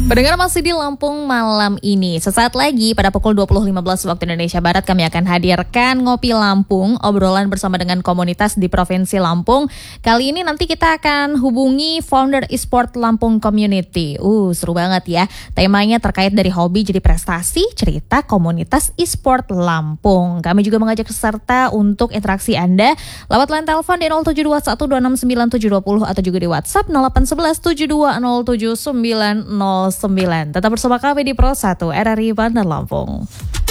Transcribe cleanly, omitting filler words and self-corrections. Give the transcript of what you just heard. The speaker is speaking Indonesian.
Pendengar masih di Lampung malam ini. Sesaat lagi pada pukul 20.15 waktu Indonesia Barat kami akan hadirkan Ngopi Lampung, obrolan bersama dengan komunitas di Provinsi Lampung. Kali ini nanti kita akan hubungi founder eSport Lampung Community. Seru banget ya. Temanya terkait dari hobi jadi prestasi, cerita komunitas eSport Lampung. Kami juga mengajak peserta untuk interaksi Anda lewat line telepon di 0721269720 atau juga di WhatsApp 0811720790. Tetap bersama kami di Pro 1 RRI Bandar Lampung.